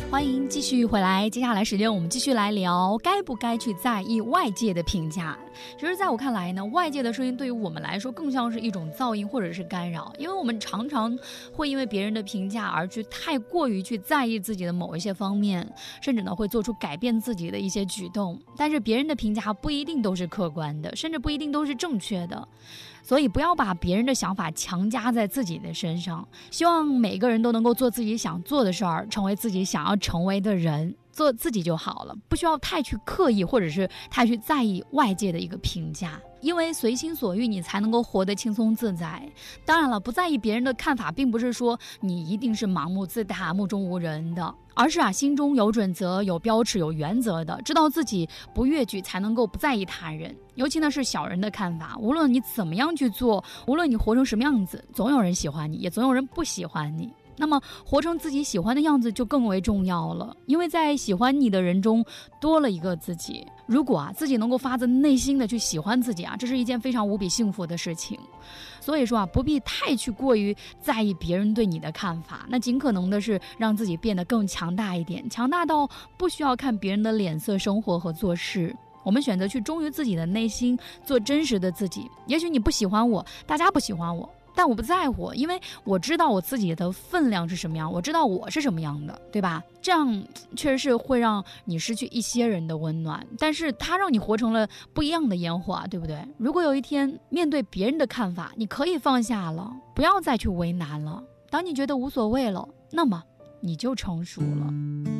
欢迎继续回来，接下来时间我们继续来聊该不该去在意外界的评价。其实在我看来呢，外界的声音对于我们来说更像是一种噪音或者是干扰，因为我们常常会因为别人的评价而去太过于去在意自己的某一些方面，甚至呢会做出改变自己的一些举动。但是别人的评价不一定都是客观的，甚至不一定都是正确的，所以不要把别人的想法强加在自己的身上。希望每个人都能够做自己想做的事儿，成为自己想要成为的人，做自己就好了，不需要太去刻意或者是太去在意外界的一个评价，因为随心所欲你才能够活得轻松自在。当然了，不在意别人的看法并不是说你一定是盲目自大目中无人的，而是心中有准则有标尺有原则的，知道自己不越矩才能够不在意他人，尤其呢是小人的看法。无论你怎么样去做，无论你活成什么样子，总有人喜欢你，也总有人不喜欢你。那么活成自己喜欢的样子就更为重要了，因为在喜欢你的人中多了一个自己。如果自己能够发自内心的去喜欢自己这是一件非常无比幸福的事情。所以说不必太去过于在意别人对你的看法，那尽可能的是让自己变得更强大一点，强大到不需要看别人的脸色生活和做事。我们选择去忠于自己的内心，做真实的自己。也许你不喜欢我，大家不喜欢我，但我不在乎，因为我知道我自己的分量是什么样，我知道我是什么样的，对吧？这样确实是会让你失去一些人的温暖，但是它让你活成了不一样的烟火对不对？如果有一天面对别人的看法，你可以放下了，不要再去为难了。当你觉得无所谓了，那么你就成熟了。